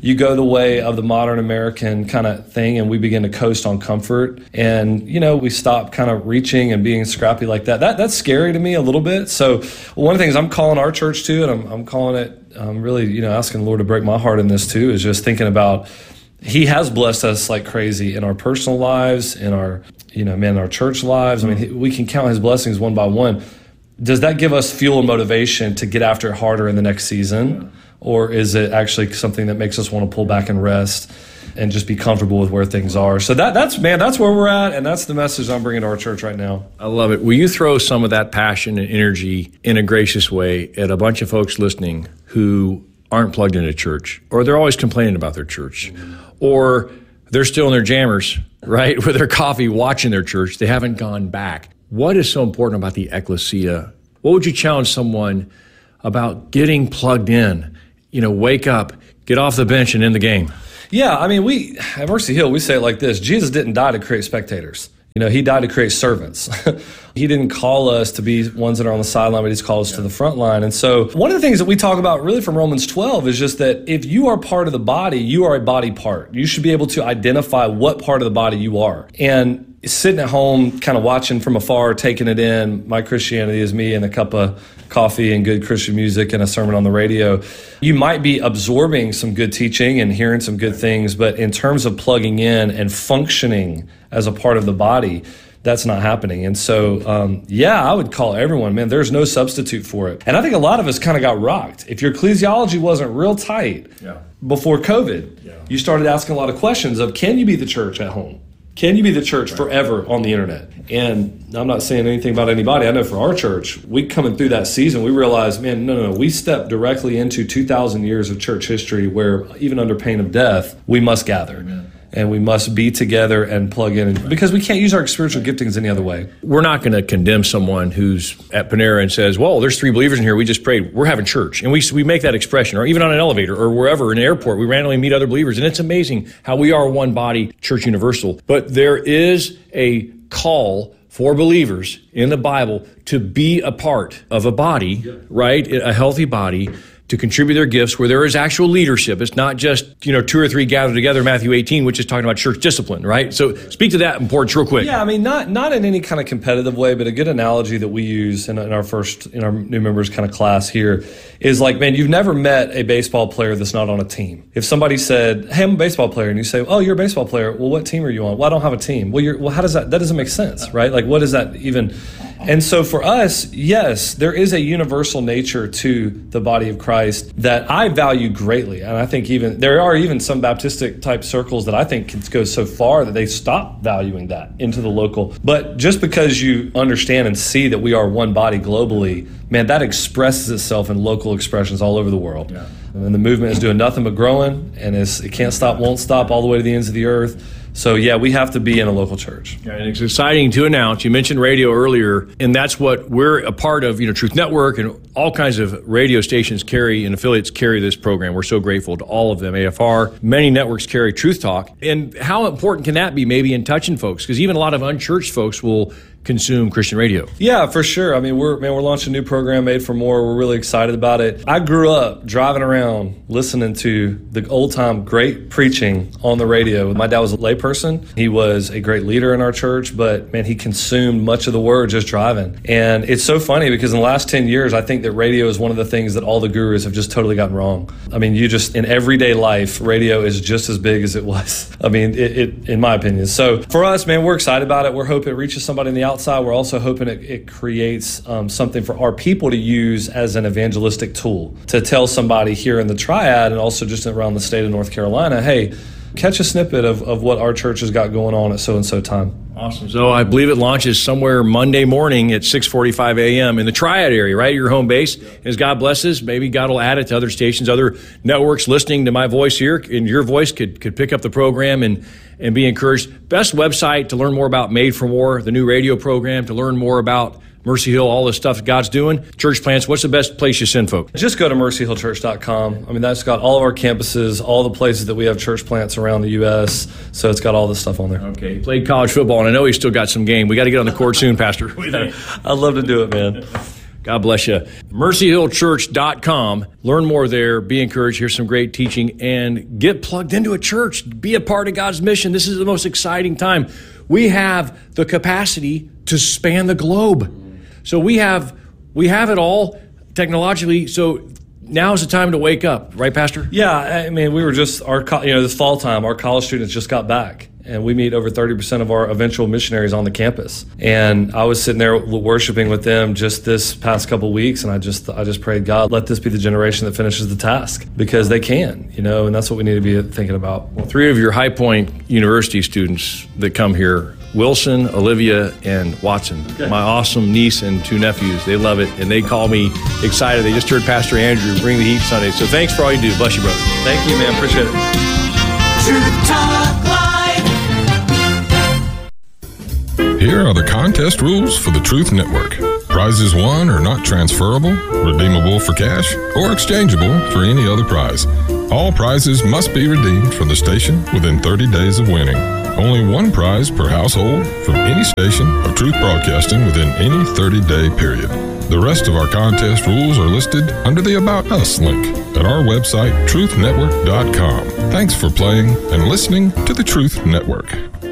you go the way of the modern American kind of thing, and we begin to coast on comfort. And, you know, we stop kind of reaching and being scrappy like that. That that's scary to me a little bit. So one of the things I'm calling our church to, and I'm, I'm calling it, I'm really, you know, asking the Lord to break my heart in this too, is just thinking about, He has blessed us like crazy in our personal lives, in our, you know, man, our church lives. I mean, we can count His blessings one by one. Does that give us fuel and motivation to get after it harder in the next season? Or is it actually something that makes us want to pull back and rest and just be comfortable with where things are? So that that's, man, that's where we're at, and that's the message I'm bringing to our church right now. I love it. Will you throw some of that passion and energy in a gracious way at a bunch of folks listening who aren't plugged into church, or they're always complaining about their church, or they're still in their jammers, right, with their coffee watching their church. They haven't gone back. What is so important about the ecclesia? What would you challenge someone about getting plugged in? You know, wake up, get off the bench and in the game. Yeah, I mean, we at Mercy Hill, we say it like this: Jesus didn't die to create spectators. You know, He died to create servants. He didn't call us to be ones that are on the sideline, but He's called us yeah. to the front line. And so one of the things that we talk about really from Romans twelve is just that if you are part of the body, you are a body part. You should be able to identify what part of the body you are. And sitting at home, kind of watching from afar, taking it in, my Christianity is me and a cup of coffee and good Christian music and a sermon on the radio. You might be absorbing some good teaching and hearing some good things, but in terms of plugging in and functioning as a part of the body, that's not happening. And so, um, yeah, I would call everyone, man, there's no substitute for it. And I think a lot of us kind of got rocked. If your ecclesiology wasn't real tight yeah. before COVID, yeah. you started asking a lot of questions of, can you be the church at home? Can you be the church forever on the internet? And I'm not saying anything about anybody. I know for our church, we coming through that season, we realized, man, no, no, no. We stepped directly into two thousand years of church history where even under pain of death, we must gather. Amen. And we must be together and plug in, because we can't use our spiritual giftings any other way. We're not going to condemn someone who's at Panera and says, well, there's three believers in here, we just prayed, we're having church. And we we make that expression, or even on an elevator or wherever, in an airport, we randomly meet other believers. And it's amazing how we are one body, church universal. But there is a call for believers in the Bible to be a part of a body, right? A healthy body, to contribute their gifts where there is actual leadership. It's not just, you know, two or three gathered together, Matthew eighteen, which is talking about church discipline, right? So speak to that importance real quick. Yeah, I mean, not not in any kind of competitive way, but a good analogy that we use in, in our first, in our new members kind of class here is like, man, you've never met a baseball player that's not on a team. If somebody said, hey, I'm a baseball player, and you say, oh, you're a baseball player. Well, what team are you on? Well, I don't have a team. Well, you're, well, how does that, that doesn't make sense, right? Like, what does that even... And so for us, yes, there is a universal nature to the body of Christ that I value greatly. And I think even there are even some Baptistic type circles that I think can go so far that they stop valuing that into the local. But just because you understand and see that we are one body globally, man, that expresses itself in local expressions all over the world. Yeah. And the movement is doing nothing but growing, and it's, it can't stop, won't stop, all the way to the ends of the earth. So, yeah, we have to be in a local church. Yeah, and it's exciting to announce. You mentioned radio earlier, and that's what we're a part of. You know, Truth Network and all kinds of radio stations carry and affiliates carry this program. We're so grateful to all of them. A F R, many networks carry Truth Talk. And how important can that be maybe in touching folks? Because even a lot of unchurched folks will consume Christian radio. Yeah, for sure. I mean, we're man, we're launching a new program, Made for More. We're really excited about it. I grew up driving around listening to the old time great preaching on the radio. My dad was a layperson. He was a great leader in our church, but man, he consumed much of the word just driving. And it's so funny because in the last ten years, I think that radio is one of the things that all the gurus have just totally gotten wrong. I mean, you just, in everyday life, radio is just as big as it was. I mean, it, it in my opinion. So for us, man, we're excited about it. We're hoping it reaches somebody in the outside. We're also hoping it, it creates um, something for our people to use as an evangelistic tool to tell somebody here in the Triad and also just around the state of North Carolina, hey, catch a snippet of, of what our church has got going on at so-and-so time. Awesome. So I believe it launches somewhere Monday morning at six forty-five a.m. in the Triad area, right? Your home base. As God blesses, maybe God will add it to other stations, other networks listening to my voice here, and your voice could, could pick up the program and, and be encouraged. Best website to learn more about Made for More, the new radio program, to learn more about Mercy Hill, all the stuff God's doing. Church plants, what's the best place you send folks? Just go to mercy hill church dot com. I mean, that's got all of our campuses, all the places that we have church plants around the U S, so it's got all this stuff on there. Okay. He played college football, and I know he's still got some game. We got to get on the court soon, Pastor. I'd love to do it, man. God bless you. mercy hill church dot com. Learn more there. Be encouraged. Hear some great teaching and get plugged into a church. Be a part of God's mission. This is the most exciting time. We have the capacity to span the globe. So we have we have it all technologically. So now is the time to wake up, right, Pastor? Yeah, I mean, we were just, our co- you know, this fall time, our college students just got back. And we meet over thirty percent of our eventual missionaries on the campus. And I was sitting there worshiping with them just this past couple of weeks, and I just I just prayed, God, let this be the generation that finishes the task, because they can, you know, and that's what we need to be thinking about. Well, three of your High Point University students that come here, Wilson, Olivia, and Watson, okay. My awesome niece and two nephews, they love it, and they call me excited. They just heard Pastor Andrew bring the heat Sunday. So thanks for all you do. Bless you, brother. Thank you, man. Appreciate it. Truth Talk Live. Here are the contest rules for the Truth Network. Prizes won are not transferable, redeemable for cash, or exchangeable for any other prize. All prizes must be redeemed from the station within thirty days of winning. Only one prize per household from any station of Truth Broadcasting within any thirty-day period. The rest of our contest rules are listed under the About Us link at our website, truth network dot com. Thanks for playing and listening to the Truth Network.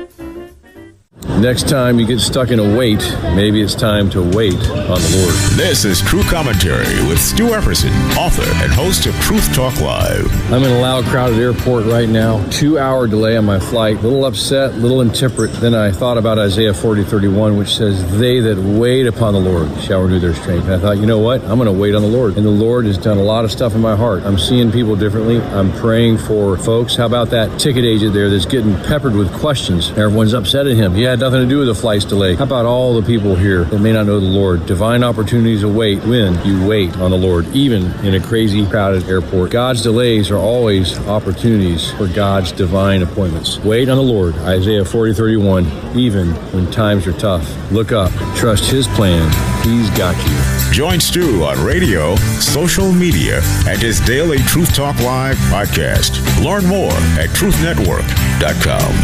Next time you get stuck in a wait, maybe it's time to wait on the Lord. This is True Commentary with Stu Epperson, author and host of Truth Talk Live. I'm in a loud, crowded airport right now. Two-hour delay on my flight. A little upset, a little intemperate. Then I thought about Isaiah forty thirty-one, which says, "They that wait upon the Lord shall renew their strength." And I thought, you know what? I'm going to wait on the Lord. And the Lord has done a lot of stuff in my heart. I'm seeing people differently. I'm praying for folks. How about that ticket agent there that's getting peppered with questions? Everyone's upset at him. He had nothing to do with the flight's delay. How about all the people here that may not know the Lord? Divine opportunities await when you wait on the Lord, even in a crazy, crowded airport. God's delays are always opportunities for God's divine appointments. Wait on the Lord, Isaiah forty thirty-one, even when times are tough. Look up, trust His plan. He's got you. Join Stu on radio, social media, and his daily Truth Talk Live podcast. Learn more at truth network dot com.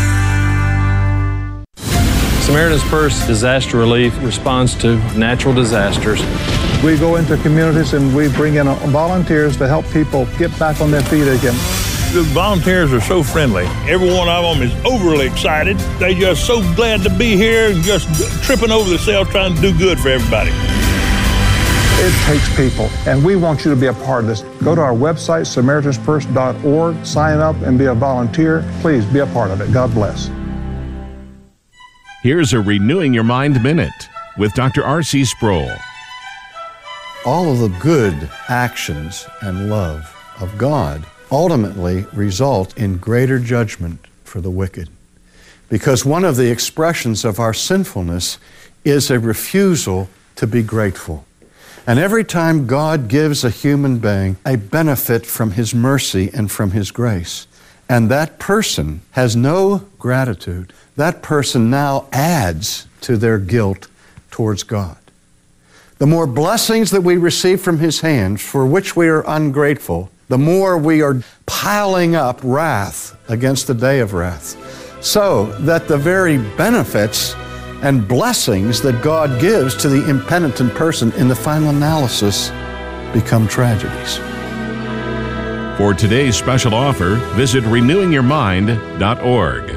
Samaritan's Purse Disaster Relief responds to natural disasters. We go into communities and we bring in volunteers to help people get back on their feet again. The volunteers are so friendly. Every one of them is overly excited. They just so glad to be here and just tripping over themselves trying to do good for everybody. It takes people, and we want you to be a part of this. Go to our website, Samaritans Purse dot org, sign up and be a volunteer. Please be a part of it. God bless. Here's a Renewing Your Mind Minute with Doctor R C Sproul. All of the good actions and love of God ultimately result in greater judgment for the wicked. Because one of the expressions of our sinfulness is a refusal to be grateful. And every time God gives a human being a benefit from His mercy and from His grace, and that person has no gratitude, that person now adds to their guilt towards God. The more blessings that we receive from His hands, for which we are ungrateful, the more we are piling up wrath against the day of wrath, so that the very benefits and blessings that God gives to the impenitent person in the final analysis become tragedies. For today's special offer, visit renewing your mind dot org.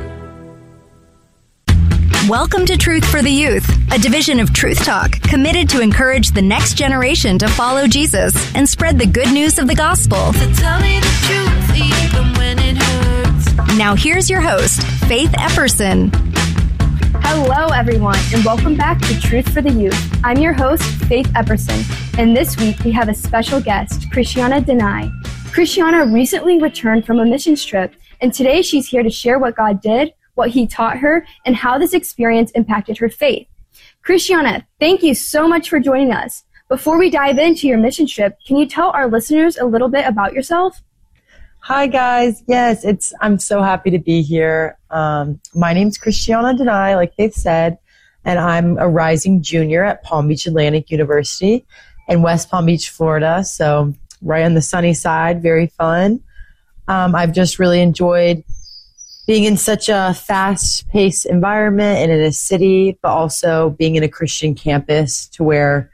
Welcome to Truth for the Youth, a division of Truth Talk committed to encourage the next generation to follow Jesus and spread the good news of the gospel. So tell me the truth, even when it hurts. Now here's your host, Faith Epperson. Hello, everyone, and welcome back to Truth for the Youth. I'm your host, Faith Epperson, and this week we have a special guest, Christiana Denai. Christiana recently returned from a missions trip, and today she's here to share what God did, what He taught her, and how this experience impacted her faith. Christiana, thank you so much for joining us. Before we dive into your mission trip, can you tell our listeners a little bit about yourself? Hi, guys. Yes, it's. I'm so happy to be here. Um, my name's Christiana Denai, like they've said, and I'm a rising junior at Palm Beach Atlantic University in West Palm Beach, Florida, so right on the sunny side, very fun. Um, I've just really enjoyed being in such a fast-paced environment and in a city, but also being in a Christian campus to where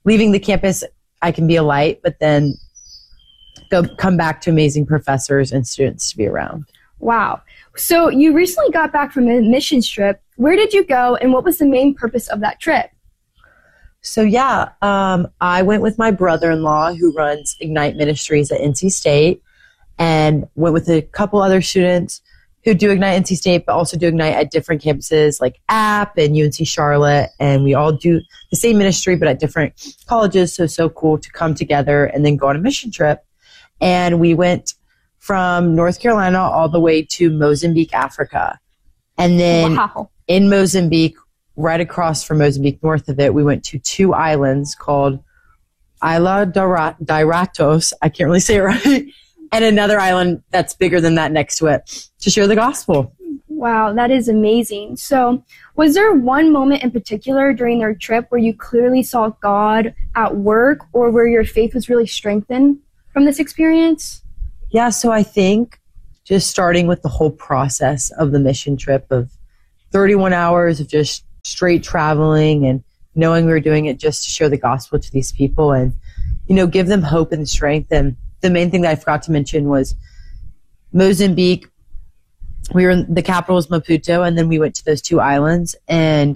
leaving the campus, I can be a light, but then go come back to amazing professors and students to be around. Wow. So you recently got back from a mission trip. Where did you go, and what was the main purpose of that trip? So yeah, um, I went with my brother-in-law who runs Ignite Ministries at N C State, and went with a couple other students who do Ignite N C State, but also do Ignite at different campuses like App and U N C Charlotte. And we all do the same ministry, but at different colleges. So, so cool to come together and then go on a mission trip. And we went from North Carolina all the way to Mozambique, Africa. And then Wow. in Mozambique, right across from Mozambique, north of it, we went to two islands called Isla Dora- Dairatos. I can't really say it right. And another island that's bigger than that next to it to share the gospel. Wow, that is amazing. So was there one moment in particular during their trip where you clearly saw God at work, or where your faith was really strengthened from this experience? Yeah, so I think just starting with the whole process of the mission trip of thirty-one hours of just straight traveling and knowing we were doing it just to share the gospel to these people and, you know, give them hope and strength. And the main thing that I forgot to mention was Mozambique. We were in the capital was Maputo, and then we went to those two islands, and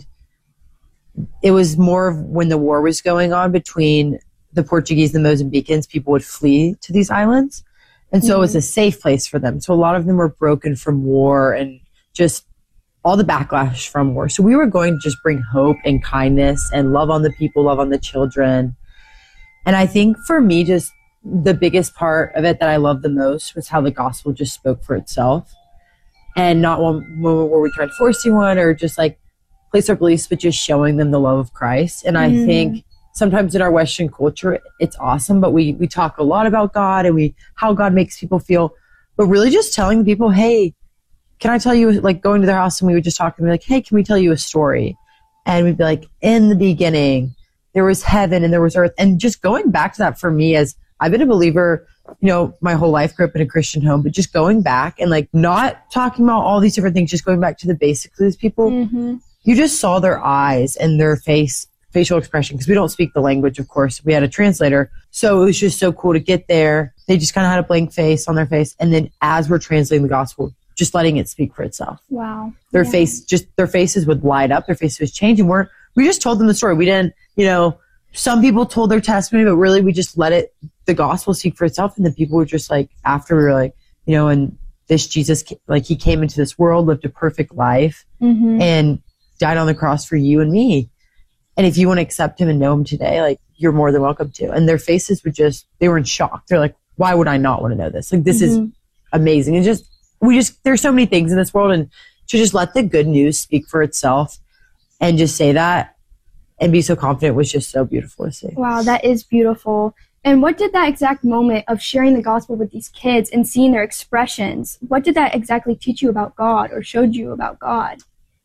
it was more of when the war was going on between the Portuguese and the Mozambicans, people would flee to these islands. And so mm-hmm. it was a safe place for them. So a lot of them were broken from war and just all the backlash from war. So we were going to just bring hope and kindness and love on the people, love on the children. And I think for me, just the biggest part of it that I loved the most was how the gospel just spoke for itself. And not one moment where we tried to force anyone or just like place our beliefs, but just showing them the love of Christ. And I mm. think sometimes in our Western culture, it's awesome, but we, we talk a lot about God and we how God makes people feel, but really just telling people, hey, can I tell you, like going to their house and we would just talk to them like, hey, can we tell you a story? And we'd be like, in the beginning, there was heaven and there was earth. And just going back to that for me, as I've been a believer, you know, my whole life, grew up in a Christian home, but just going back and like not talking about all these different things, just going back to the basics of these people, mm-hmm. you just saw their eyes and their face, facial expression, because we don't speak the language, of course. We had a translator. So it was just so cool to get there. They just kind of had a blank face on their face. And then as we're translating the gospel, just letting it speak for itself. Wow. Their yeah. face, just their faces would light up. Their faces would change. And we're, we just told them the story. We didn't, you know, some people told their testimony, but really we just let it, the gospel speak for itself. And the people were just like, after we were like, you know, and this Jesus, like he came into this world, lived a perfect life mm-hmm. and died on the cross for you and me. And if you want to accept him and know him today, like you're more than welcome to. And their faces were just, they were in shock. They're like, why would I not want to know this? Like, this mm-hmm. is amazing. And just, we just, there's so many things in this world, and to just let the good news speak for itself and just say that and be so confident was just so beautiful to see. Wow, that is beautiful. And what did that exact moment of sharing the gospel with these kids and seeing their expressions, what did that exactly teach you about God or showed you about God?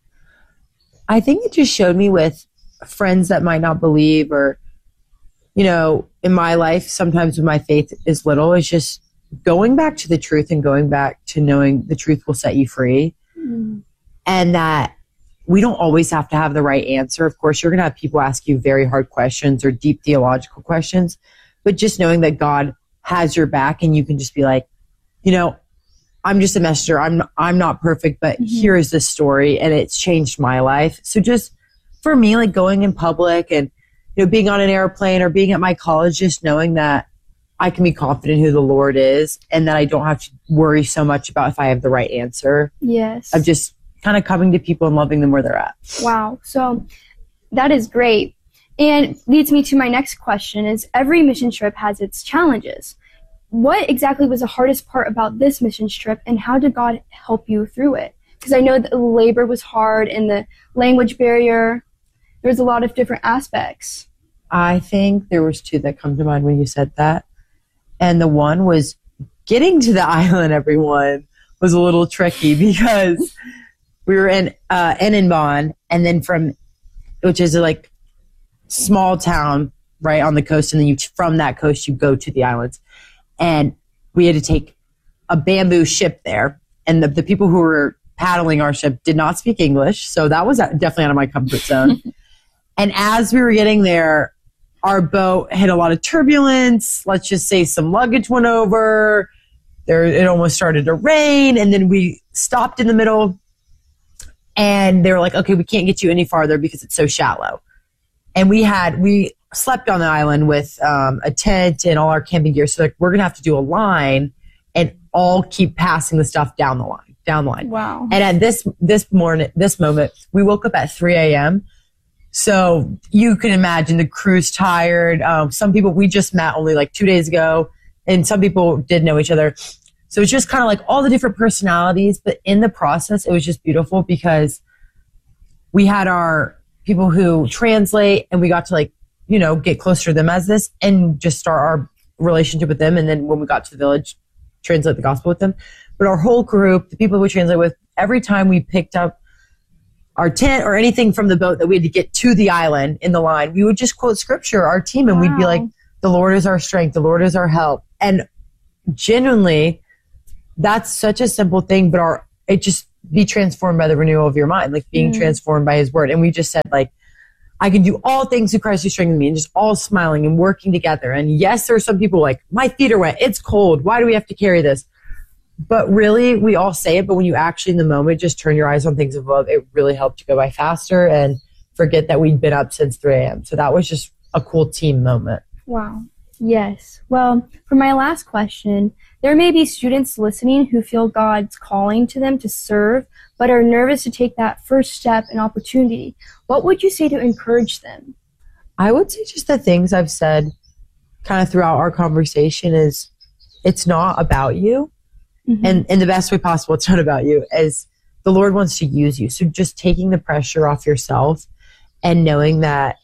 I think it just showed me with friends that might not believe, or, you know, in my life, sometimes when my faith is little, it's just going back to the truth and going back to knowing the truth will set you free. Mm. And that we don't always have to have the right answer. Of course, you're going to have people ask you very hard questions or deep theological questions, but just knowing that God has your back and you can just be like, you know, I'm just a messenger. I'm, I'm not perfect, but mm-hmm. here is this story and it's changed my life. So just for me, like going in public and, you know, being on an airplane or being at my college, just knowing that I can be confident who the Lord is and that I don't have to worry so much about if I have the right answer. Yes. Of just kind of coming to people and loving them where they're at. Wow. So that is great. And leads me to my next question is, every mission trip has its challenges. What exactly was the hardest part about this mission trip, and how did God help you through it? Because I know the labor was hard and the language barrier. There's a lot of different aspects. I think there was two that come to mind when you said that. And the one was getting to the island, everyone, was a little tricky because we were in uh, Enenbon, and then from, which is a like small town right on the coast, and then you from that coast you go to the islands, and we had to take a bamboo ship there, and the, the people who were paddling our ship did not speak English, so that was definitely out of my comfort zone. And as we were getting there, our boat hit a lot of turbulence. Let's just say some luggage went over. There, it almost started to rain. And then we stopped in the middle and they were like, okay, we can't get you any farther because it's so shallow. And we had, we slept on the island with um, a tent and all our camping gear. So like, we're going to have to do a line and all keep passing the stuff down the line, down the line. Wow. And at this, this morning, this moment, we woke up at three a.m. So you can imagine the crew's tired. Um, some people, we just met only like two days ago, and some people did know each other. So it's just kind of like all the different personalities, but in the process, it was just beautiful because we had our people who translate and we got to like, you know, get closer to them as this and just start our relationship with them. And then when we got to the village, translate the gospel with them. But our whole group, the people we translate with, every time we picked up our tent or anything from the boat that we had to get to the island in the line, we would just quote scripture, our team, and wow. we'd be like, the Lord is our strength, the Lord is our help. And genuinely, that's such a simple thing, but our it just be transformed by the renewal of your mind, like being mm. transformed by his word. And we just said, like, I can do all things through Christ who strengthens me, and just all smiling and working together. And yes, there are some people like, my feet are wet, it's cold, why do we have to carry this? But really, we all say it, but when you actually in the moment just turn your eyes on things above, it really helped you go by faster and forget that we'd been up since three a.m. So that was just a cool team moment. Wow. Yes. Well, for my last question, there may be students listening who feel God's calling to them to serve, but are nervous to take that first step and opportunity. What would you say to encourage them? I would say just the things I've said kind of throughout our conversation is it's not about you. Mm-hmm. And in the best way possible, it's not about you, as the Lord wants to use you. So just taking the pressure off yourself and knowing that,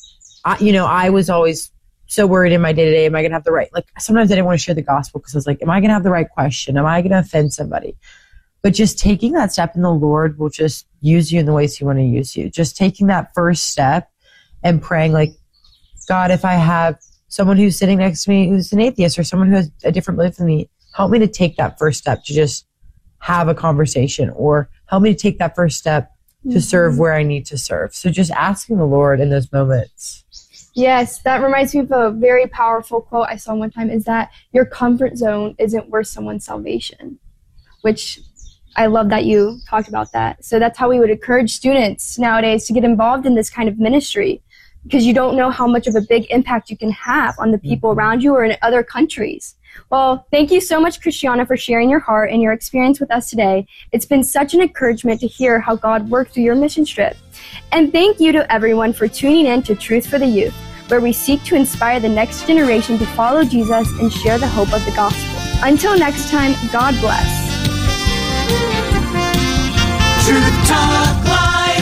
I, you know, I was always so worried in my day-to-day, am I going to have the right, like sometimes I didn't want to share the gospel because I was like, am I going to have the right question? Am I going to offend somebody? But just taking that step, and the Lord will just use you in the ways he wants to use you. Just taking that first step and praying like, God, if I have someone who's sitting next to me who's an atheist or someone who has a different belief than me, help me to take that first step to just have a conversation, or help me to take that first step to mm-hmm. serve where I need to serve. So just asking the Lord in those moments. Yes, that reminds me of a very powerful quote I saw one time, is that your comfort zone isn't worth someone's salvation, which I love that you talked about that. So that's how we would encourage students nowadays to get involved in this kind of ministry, because you don't know how much of a big impact you can have on the people mm-hmm. around you or in other countries. Well, thank you so much, Christiana, for sharing your heart and your experience with us today. It's been such an encouragement to hear how God worked through your mission trip. And thank you to everyone for tuning in to Truth for the Youth, where we seek to inspire the next generation to follow Jesus and share the hope of the gospel. Until next time, God bless. Truth Talk Live.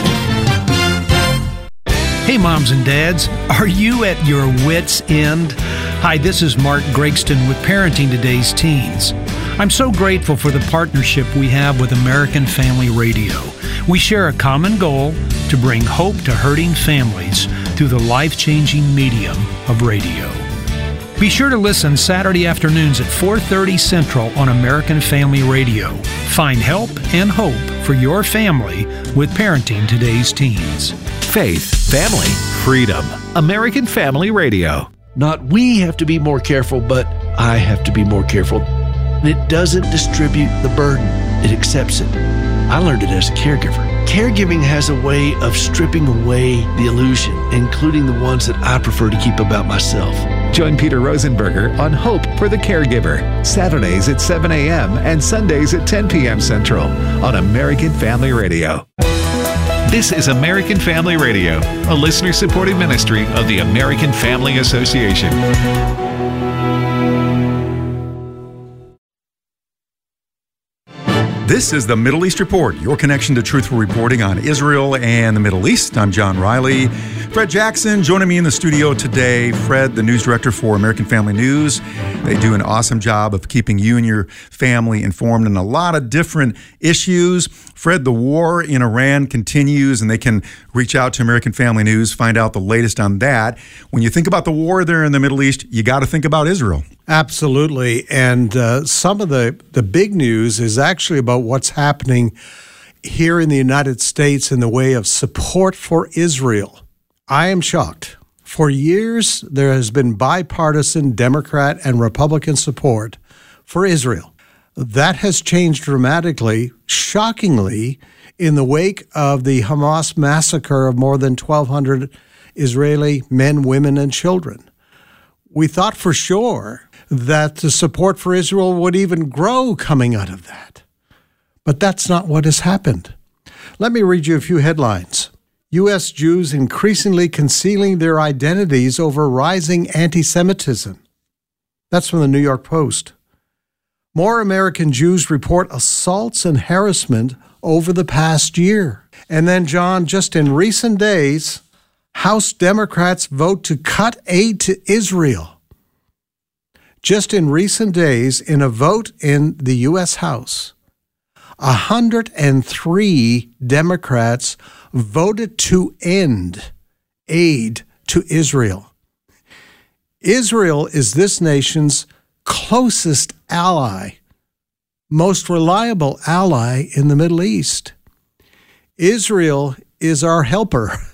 Hey, moms and dads, are you at your wits' end? Hi, this is Mark Gregston with Parenting Today's Teens. I'm so grateful for the partnership we have with American Family Radio. We share a common goal to bring hope to hurting families through the life-changing medium of radio. Be sure to listen Saturday afternoons at four thirty Central on American Family Radio. Find help and hope for your family with Parenting Today's Teens. Faith, family, freedom. American Family Radio. Not we have to be more careful, but I have to be more careful. And it doesn't distribute the burden. It accepts it. I learned it as a caregiver. Caregiving has a way of stripping away the illusion, including the ones that I prefer to keep about myself. Join Peter Rosenberger on Hope for the Caregiver, Saturdays at seven a.m. and Sundays at ten p.m. Central on American Family Radio. This is American Family Radio, a listener-supported ministry of the American Family Association. This is the Middle East Report, your connection to truthful reporting on Israel and the Middle East. I'm John Riley. Fred Jackson joining me in the studio today. Fred, the news director for American Family News. They do an awesome job of keeping you and your family informed on a lot of different issues. Fred, the war in Iran continues, and they can reach out to American Family News, find out the latest on that. When you think about the war there in the Middle East, you got to think about Israel. Absolutely. And uh, some of the, the big news is actually about what's happening here in the United States in the way of support for Israel. I am shocked. For years, there has been bipartisan Democrat and Republican support for Israel. That has changed dramatically, shockingly, in the wake of the Hamas massacre of more than twelve hundred Israeli men, women, and children. We thought for sure that the support for Israel would even grow coming out of that. But that's not what has happened. Let me read you a few headlines. U S Jews increasingly concealing their identities over rising anti-Semitism. That's from the New York Post. More American Jews report assaults and harassment over the past year. And then, John, just in recent days, House Democrats vote to cut aid to Israel. Just in recent days, in a vote in the U S House, one hundred three Democrats voted to end aid to Israel. Israel is this nation's closest ally, most reliable ally in the Middle East. Israel is our helper.